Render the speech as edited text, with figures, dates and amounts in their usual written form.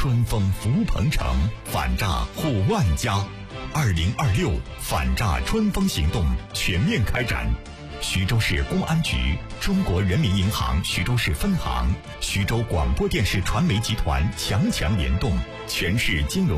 春风福鹏城，反诈护万家。2026反诈春风行动全面开展。徐州市公安局、中国人民银行徐州市分行、徐州广播电视传媒集团强联动，全市金融